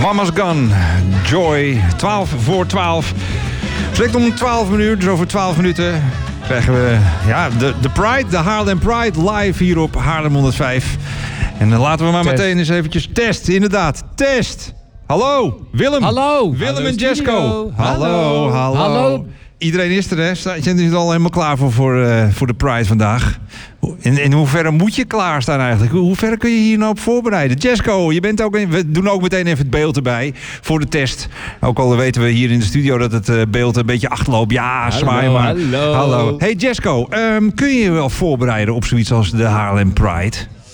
Mama's Gun, Joy, 12 voor 12. Direct om 12 minuten, dus over 12 minuten krijgen we de Pride, de Haarlem Pride, live hier op Haarlem 105. En dan laten we maar meteen eens eventjes testen, inderdaad. Test! Hallo, Willem. Hallo. Willem en Jesco. Hallo. Iedereen is er, hè? Zijn jullie er al helemaal klaar voor de Pride vandaag? In hoeverre moet je klaarstaan eigenlijk? Hoe ver kun je hier nou op voorbereiden? Jesco, je bent ook we doen ook meteen even het beeld erbij voor de test. Ook al weten we hier in de studio dat het beeld een beetje achterloopt. Ja, zwaai maar. Hallo. Hey Jesco, kun je je wel voorbereiden op zoiets als de Haarlem Pride?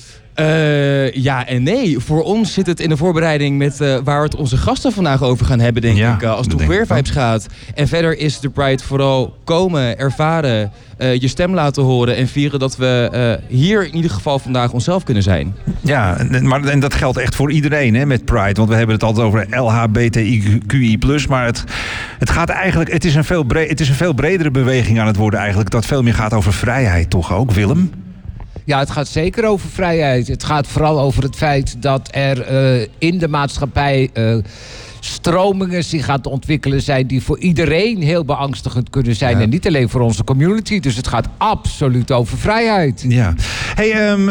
Ja en nee. Voor ons zit het in de voorbereiding met waar we het onze gasten vandaag over gaan hebben, denk ik. Als het om Queer Vibes gaat. En verder is de Pride vooral komen, ervaren, je stem laten horen en vieren dat we hier in ieder geval vandaag onszelf kunnen zijn. Ja, en dat geldt echt voor iedereen, hè, met Pride. Want we hebben het altijd over LHBTIQI+. Maar het gaat eigenlijk, het is een veel bredere beweging aan het worden eigenlijk. Dat veel meer gaat over vrijheid, toch ook, Willem? Ja, het gaat zeker over vrijheid. Het gaat vooral over het feit dat er in de maatschappij stromingen zich gaan ontwikkelen zijn die voor iedereen heel beangstigend kunnen zijn. Ja. En niet alleen voor onze community. Dus het gaat absoluut over vrijheid. Ja. Hey,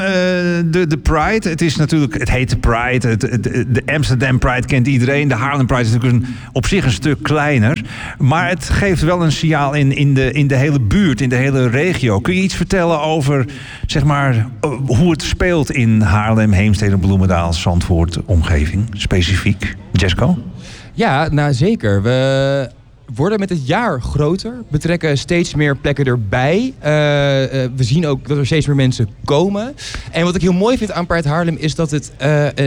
de Pride, het is natuurlijk, het heet de Pride. De Amsterdam Pride kent iedereen. De Haarlem Pride is natuurlijk op zich een stuk kleiner. Maar het geeft wel een signaal in de hele buurt, in de hele regio. Kun je iets vertellen over, zeg maar, hoe het speelt in Haarlem, Heemstede, Bloemendaal, Zandvoort, omgeving, specifiek? Jesco? Ja, nou zeker. We worden met het jaar groter. Betrekken steeds meer plekken erbij. We zien ook dat er steeds meer mensen komen. En wat ik heel mooi vind aan Pride Haarlem is dat het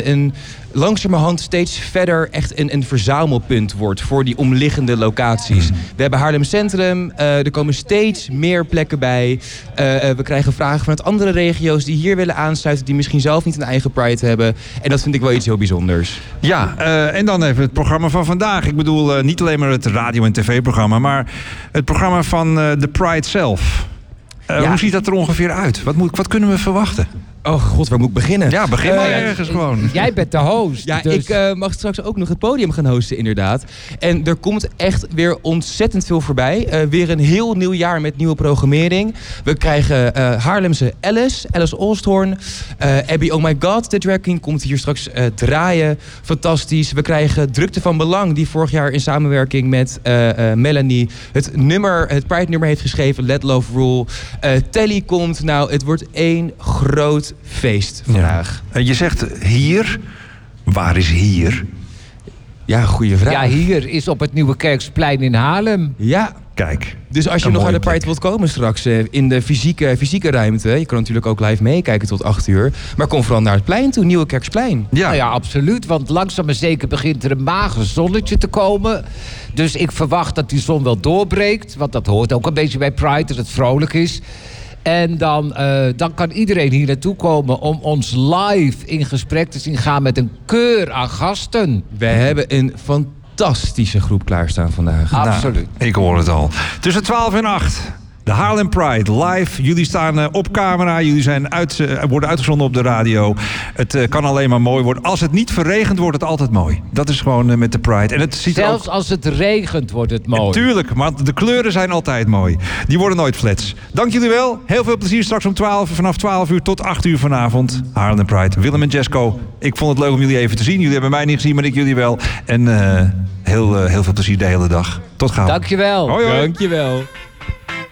langzamerhand steeds verder echt een verzamelpunt wordt voor die omliggende locaties. We hebben Haarlem Centrum, er komen steeds meer plekken bij. We krijgen vragen vanuit andere regio's die hier willen aansluiten, die misschien zelf niet een eigen Pride hebben. En dat vind ik wel iets heel bijzonders. Ja, en dan even het programma van vandaag. Ik bedoel, niet alleen maar het radio- en tv-programma, maar het programma van de Pride zelf. Hoe ziet dat er ongeveer uit? Wat kunnen we verwachten? Oh god, waar moet ik beginnen? Ja, begin maar ergens gewoon. Jij bent de host. Ja, dus ik mag straks ook nog het podium gaan hosten, inderdaad. En er komt echt weer ontzettend veel voorbij. Weer een heel nieuw jaar met nieuwe programmering. We krijgen Haarlemse Alice Olsthoorn. Abby Oh My God, de drag king, komt hier straks draaien. Fantastisch. We krijgen Drukte van Belang, die vorig jaar in samenwerking met Melanie het Pride-nummer heeft geschreven, Let Love Rule. Telly komt. Nou, het wordt één groot feest vandaag. Ja. Je zegt hier. Waar is hier? Ja, goede vraag. Ja, hier is op het Nieuwe Kerksplein in Haarlem. Ja. Kijk. Dus als je nog naar de Pride wilt komen straks in de fysieke ruimte. Je kan natuurlijk ook live meekijken tot 8 uur. Maar kom vooral naar het plein toe, Nieuwe Kerksplein. Ja. Nou ja, absoluut. Want langzaam maar zeker begint er een mager zonnetje te komen. Dus ik verwacht dat die zon wel doorbreekt. Want dat hoort ook een beetje bij Pride, dat het vrolijk is. En dan kan iedereen hier naartoe komen om ons live in gesprek te zien gaan met een keur aan gasten. We hebben een fantastische groep klaarstaan vandaag. Absoluut. Nou, ik hoor het al. Tussen 12 en 8. De Haarlem Pride live. Jullie staan op camera. Jullie worden uitgezonden op de radio. Het kan alleen maar mooi worden. Als het niet verregent, wordt het altijd mooi. Dat is gewoon met de Pride. En het ziet zelfs als het regent, wordt het mooi. Ja, tuurlijk, maar de kleuren zijn altijd mooi. Die worden nooit flats. Dank jullie wel. Heel veel plezier straks vanaf 12 uur tot 8 uur vanavond. Haarlem Pride. Willem en Jesco. Ik vond het leuk om jullie even te zien. Jullie hebben mij niet gezien, maar ik jullie wel. En heel veel plezier de hele dag. Tot gauw. Dankjewel. Hoi, hoi. Dankjewel.